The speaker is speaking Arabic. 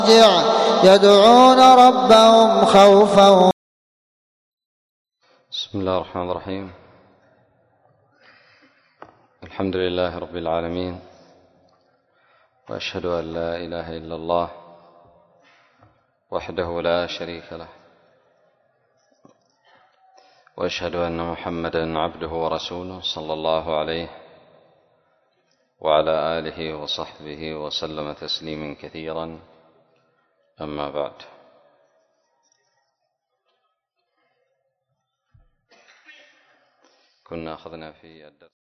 يدعون ربهم خوفا. بسم الله الرحمن الرحيم. الحمد لله رب العالمين، وأشهد أن لا إله إلا الله وحده لا شريك له، وأشهد أن محمدا عبده ورسوله صلى الله عليه وعلى آله وصحبه وسلم تسليما كثيرا. أما بعد، كنا أخذنا في الدرس